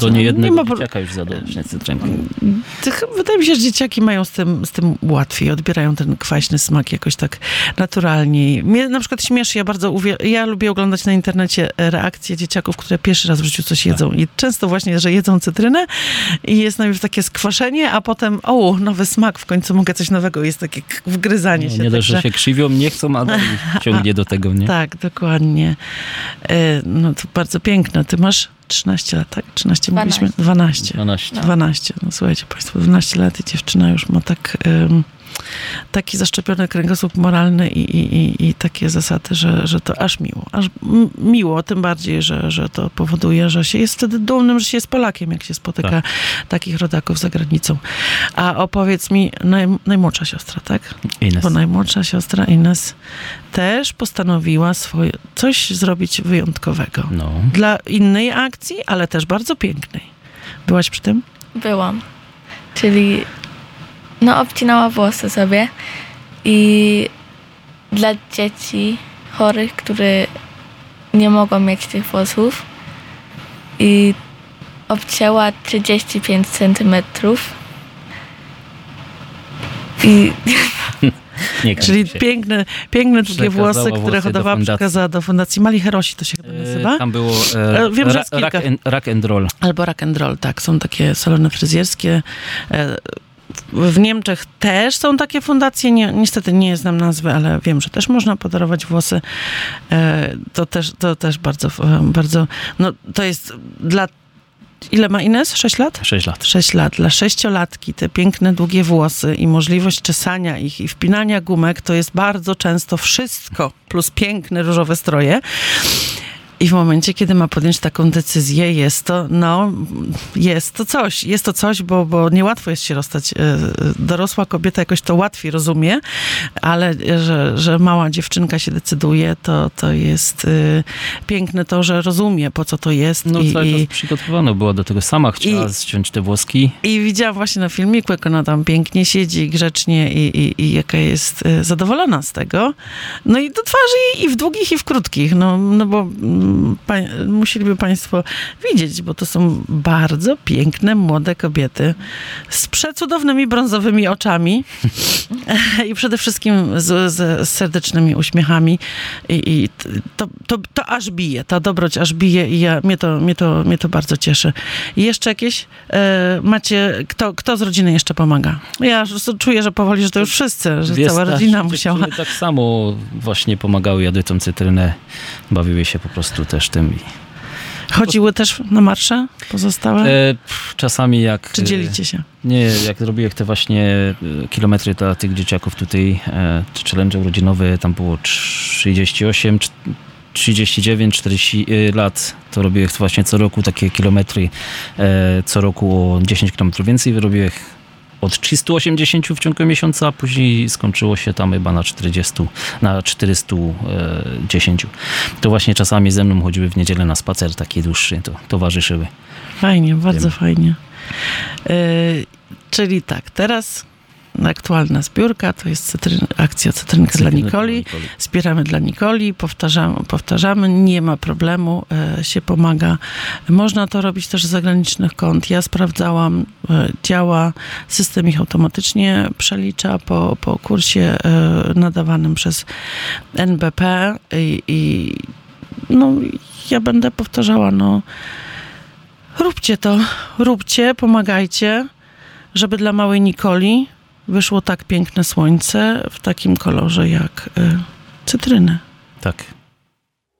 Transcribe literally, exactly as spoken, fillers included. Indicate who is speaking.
Speaker 1: Do niejednego
Speaker 2: nie ma...
Speaker 1: dzieciaka już zadośnie cytrynką.
Speaker 2: Wydaje mi się, że dzieciaki mają z tym, z tym łatwiej, odbierają ten kwaśny smak jakoś tak naturalniej. Mnie na przykład śmieszy, ja bardzo uwiel- ja lubię oglądać na internecie reakcje dzieciaków, które pierwszy raz w życiu coś jedzą. Tak. I często właśnie, że jedzą cytrynę i jest najpierw takie skwaszenie, a potem o, nowy smak, w końcu mogę coś nowego. Jest takie wgryzanie
Speaker 1: no,
Speaker 2: się.
Speaker 1: Nie dość,
Speaker 2: że
Speaker 1: że się krzywią, nie chcą, a dalej ciągnie do tego, nie?
Speaker 2: Tak, dokładnie. No to bardzo piękne. Ty masz trzynaście lat, tak? trzynaście mówiliśmy? dwanaście.
Speaker 1: dwanaście.
Speaker 2: No. dwanaście. No słuchajcie państwo, dwanaście lat i dziewczyna już ma tak... Um, taki zaszczepiony kręgosłup moralny i, i, i, i takie zasady, że, że to aż miło. Aż miło, tym bardziej, że, że to powoduje, że się jest wtedy dumnym, że się jest Polakiem, jak się spotyka tak. takich rodaków za granicą. A opowiedz mi, naj, najmłodsza siostra, tak?
Speaker 1: Ines.
Speaker 2: Bo najmłodsza siostra Ines też postanowiła swoje, coś zrobić wyjątkowego.
Speaker 1: No.
Speaker 2: Dla innej akcji, ale też bardzo pięknej. Byłaś przy tym?
Speaker 3: Byłam. Czyli no obcinała włosy sobie i dla dzieci chorych, które nie mogą mieć tych włosów, i obcięła trzydzieści pięć centymetrów i
Speaker 1: Nie
Speaker 2: Czyli
Speaker 1: się.
Speaker 2: piękne, piękne długie włosy, które
Speaker 1: włosy
Speaker 2: hodowała,
Speaker 1: do
Speaker 2: przekazała do fundacji Mali Herosi, to się chyba nazywa.
Speaker 1: E, tam było e,
Speaker 2: Wiem, że
Speaker 1: ra,
Speaker 2: jest kilka.
Speaker 1: rock, and, rock and roll.
Speaker 2: Albo rock and roll, tak. Są takie salony fryzjerskie. E, w Niemczech też są takie fundacje. Nie, niestety nie znam nazwy, ale wiem, że też można podarować włosy. E, to też, to też bardzo, bardzo, no to jest dla... Ile ma Ines? Sześć lat?
Speaker 1: Sześć lat.
Speaker 2: Sześć lat. Dla sześciolatki te piękne, długie włosy i możliwość czesania ich i wpinania gumek to jest bardzo często wszystko, plus piękne, różowe stroje. I w momencie, kiedy ma podjąć taką decyzję, jest to, no, jest to coś. Jest to coś, bo, bo niełatwo jest się rozstać. Dorosła kobieta jakoś to łatwiej rozumie, ale że, że mała dziewczynka się decyduje, to, to jest y, piękne to, że rozumie, po co to jest.
Speaker 1: No
Speaker 2: I,
Speaker 1: cały
Speaker 2: i,
Speaker 1: czas przygotowana była do tego. Sama chciała
Speaker 2: i,
Speaker 1: ściąć te włoski.
Speaker 2: I widziałam właśnie na filmiku, jak ona tam pięknie siedzi, grzecznie i, i, i jaka jest y, zadowolona z tego. No i do twarzy i, i w długich, i w krótkich. No, no bo Pa, musieliby państwo widzieć, bo to są bardzo piękne, młode kobiety z przecudownymi brązowymi oczami i przede wszystkim z, z serdecznymi uśmiechami i, i to, to, to aż bije, ta dobroć aż bije i ja, mnie, to, mnie, to, mnie to bardzo cieszy. I jeszcze jakieś e, macie, kto, kto z rodziny jeszcze pomaga? Ja czuję, że powoli, że to już wszyscy, że
Speaker 1: Dwie
Speaker 2: cała rodzina musiała.
Speaker 1: Tak samo właśnie pomagały, jadły tą cytrynę, bawiły się po prostu też tym.
Speaker 2: Chodziły też na marsze pozostałe?
Speaker 1: E, pff, czasami jak...
Speaker 2: Czy dzielicie się?
Speaker 1: Nie, jak robiłem te właśnie kilometry dla tych dzieciaków tutaj, e, challenge urodzinowy, tam było trzydzieści osiem, trzydzieści dziewięć, czterdzieści lat, to robiłem właśnie co roku takie kilometry, e, co roku o dziesięć kilometrów więcej wyrobiłem od trzysta osiemdziesiąt w ciągu miesiąca, a później skończyło się tam chyba na czterdzieści, na czterysta dziesięć. To właśnie czasami ze mną chodziły w niedzielę na spacer taki dłuższy, to towarzyszyły.
Speaker 2: Fajnie, bardzo
Speaker 1: Wiem.
Speaker 2: fajnie. Yy, czyli tak, teraz aktualna zbiórka to jest cytryn, akcja Cytrynka dla Nikoli. Zbieramy dla Nikoli, powtarzamy, powtarzamy, nie ma problemu, e, się pomaga. Można to robić też z zagranicznych kont. Ja sprawdzałam, e, działa, system ich automatycznie przelicza po, po kursie e, nadawanym przez N B P i, i no, ja będę powtarzała, no róbcie to, róbcie, pomagajcie, żeby dla małej Nikoli wyszło tak piękne słońce w takim kolorze jak y, cytryny.
Speaker 1: Tak.